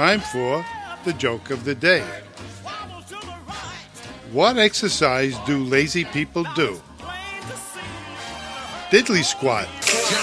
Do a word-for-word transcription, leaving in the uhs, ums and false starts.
time for the joke of the day. What exercise do lazy people do? Diddly squat.